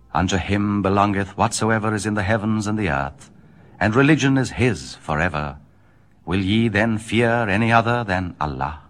Unto him belongeth whatsoever is in the heavens and the earth, and religion is his forever. Will ye then fear any other than Allah?